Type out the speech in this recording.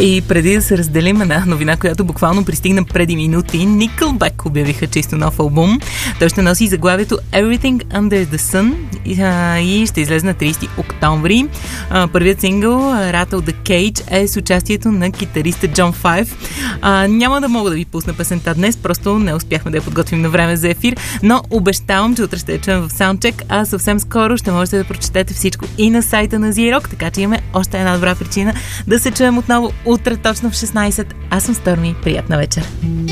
И преди да се разделим една новина, която буквално пристигна преди минути, Nickelback обявиха чисто нов албум. Той ще носи заглавието Everything Under the Sun и ще излезе на 30 октомври. Първият сингъл Rattle the Cage е с участието на китариста Джон Файв. Няма да мога да ви пусна песента днес, просто не успяхме да я подготвим на време за ефир, но обещавам, че утре ще я чуем в Soundcheck, а съвсем скоро ще можете да прочетете всичко и на сайта на Z-Rock, така че имаме още една добра причина да се чуем отново утре точно в 16. Аз съм Сторми. Приятна вечер!